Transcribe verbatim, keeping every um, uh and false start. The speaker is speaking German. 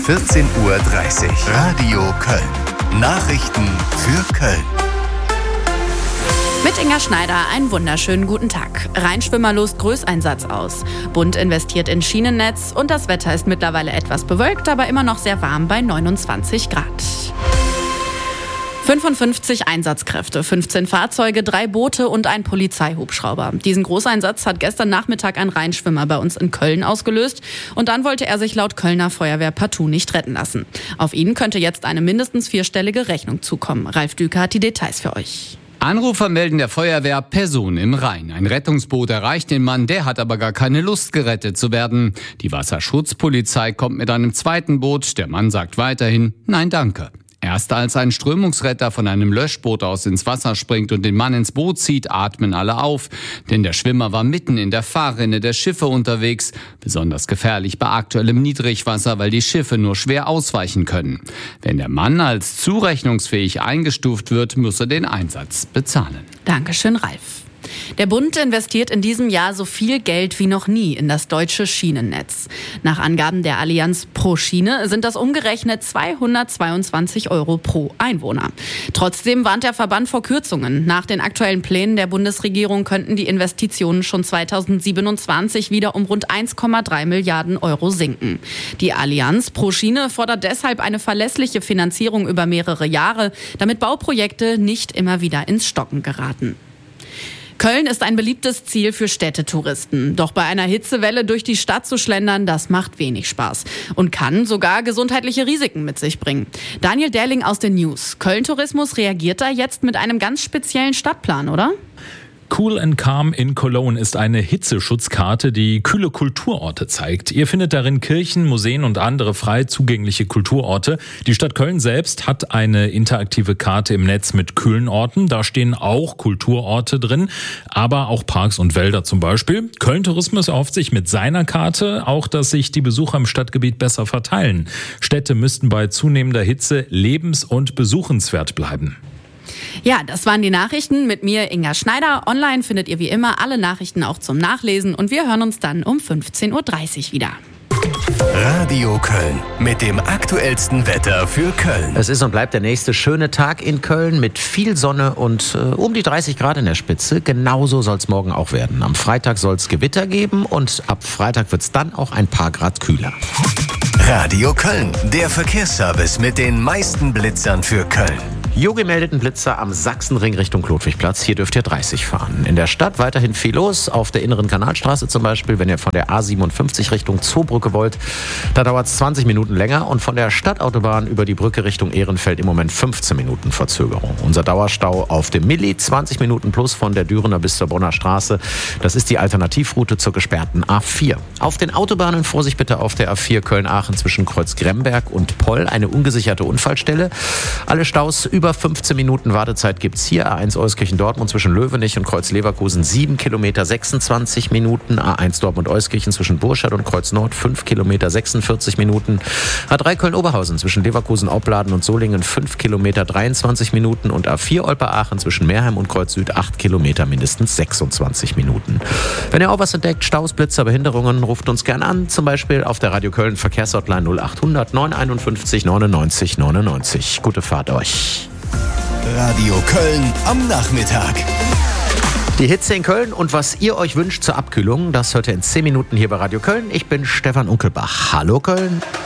vierzehn Uhr dreißig. Radio Köln. Nachrichten für Köln. Mit Inga Schneider einen wunderschönen guten Tag. Rheinschwimmer lost Größeinsatz aus. Bund investiert in Schienennetz und das Wetter ist mittlerweile etwas bewölkt, aber immer noch sehr warm bei neunundzwanzig Grad. fünfundfünfzig Einsatzkräfte, fünfzehn Fahrzeuge, drei Boote und ein Polizeihubschrauber. Diesen Großeinsatz hat gestern Nachmittag ein Rheinschwimmer bei uns in Köln ausgelöst. Und dann wollte er sich laut Kölner Feuerwehr partout nicht retten lassen. Auf ihn könnte jetzt eine mindestens vierstellige Rechnung zukommen. Ralf Düker hat die Details für euch. Anrufer melden der Feuerwehr Person im Rhein. Ein Rettungsboot erreicht den Mann, der hat aber gar keine Lust, gerettet zu werden. Die Wasserschutzpolizei kommt mit einem zweiten Boot. Der Mann sagt weiterhin, nein, danke. Erst als ein Strömungsretter von einem Löschboot aus ins Wasser springt und den Mann ins Boot zieht, atmen alle auf. Denn der Schwimmer war mitten in der Fahrrinne der Schiffe unterwegs. Besonders gefährlich bei aktuellem Niedrigwasser, weil die Schiffe nur schwer ausweichen können. Wenn der Mann als zurechnungsfähig eingestuft wird, muss er den Einsatz bezahlen. Dankeschön, Ralf. Der Bund investiert in diesem Jahr so viel Geld wie noch nie in das deutsche Schienennetz. Nach Angaben der Allianz pro Schiene sind das umgerechnet zweihundertzweiundzwanzig Euro pro Einwohner. Trotzdem warnt der Verband vor Kürzungen. Nach den aktuellen Plänen der Bundesregierung könnten die Investitionen schon zweitausendsiebenundzwanzig wieder um rund eins Komma drei Milliarden Euro sinken. Die Allianz pro Schiene fordert deshalb eine verlässliche Finanzierung über mehrere Jahre, damit Bauprojekte nicht immer wieder ins Stocken geraten. Köln ist ein beliebtes Ziel für Städtetouristen. Doch bei einer Hitzewelle durch die Stadt zu schlendern, das macht wenig Spaß und kann sogar gesundheitliche Risiken mit sich bringen. Daniel Derling aus den News. Köln Tourismus reagiert da jetzt mit einem ganz speziellen Stadtplan, oder? Cool and Calm in Cologne ist eine Hitzeschutzkarte, die kühle Kulturorte zeigt. Ihr findet darin Kirchen, Museen und andere frei zugängliche Kulturorte. Die Stadt Köln selbst hat eine interaktive Karte im Netz mit kühlen Orten. Da stehen auch Kulturorte drin, aber auch Parks und Wälder zum Beispiel. Köln Tourismus erhofft sich mit seiner Karte auch, dass sich die Besucher im Stadtgebiet besser verteilen. Städte müssten bei zunehmender Hitze lebens- und besuchenswert bleiben. Ja, das waren die Nachrichten mit mir, Inga Schneider. Online findet ihr wie immer alle Nachrichten auch zum Nachlesen und wir hören uns dann um fünfzehn Uhr dreißig wieder. Radio Köln mit dem aktuellsten Wetter für Köln. Es ist und bleibt der nächste schöne Tag in Köln mit viel Sonne und äh, um die dreißig Grad in der Spitze. Genauso soll es morgen auch werden. Am Freitag soll es Gewitter geben und ab Freitag wird es dann auch ein paar Grad kühler. Radio Köln, der Verkehrsservice mit den meisten Blitzern für Köln. Jo gemeldeten Blitzer am Sachsenring Richtung Klotwigplatz. Hier dürft ihr dreißig fahren. In der Stadt weiterhin viel los. Auf der inneren Kanalstraße zum Beispiel, wenn ihr von der A siebenundfünfzig Richtung Zoobrücke wollt, da dauert es zwanzig Minuten länger. Und von der Stadtautobahn über die Brücke Richtung Ehrenfeld im Moment fünfzehn Minuten Verzögerung. Unser Dauerstau auf dem Milli, zwanzig Minuten plus von der Dürener bis zur Bonner Straße. Das ist die Alternativroute zur gesperrten A vier. Auf den Autobahnen Vorsicht bitte auf der A vier Köln-Aachen zwischen Kreuz-Gremberg und Poll. Eine ungesicherte Unfallstelle. Alle Staus über Über fünfzehn Minuten Wartezeit gibt es hier. A eins Euskirchen-Dortmund zwischen Löwenich und Kreuz-Leverkusen sieben Kilometer sechsundzwanzig Minuten. A eins Dortmund-Euskirchen zwischen Burscheid und Kreuz-Nord fünf Kilometer sechsundvierzig Minuten. A drei Köln-Oberhausen zwischen Leverkusen-Opladen und Solingen fünf Kilometer dreiundzwanzig Minuten. Und A vier Olper-Aachen zwischen Meerheim und Kreuz-Süd acht Kilometer mindestens sechsundzwanzig Minuten. Wenn ihr auch was entdeckt, Staus, Blitzer, Behinderungen, ruft uns gern an. Zum Beispiel auf der Radio Köln Verkehrshotline null achthundert neunhunderteinundfünfzig neunundneunzig neunundneunzig. Gute Fahrt euch. Radio Köln am Nachmittag. Die Hitze in Köln und was ihr euch wünscht zur Abkühlung, das hört ihr in zehn Minuten hier bei Radio Köln. Ich bin Stefan Unkelbach. Hallo Köln.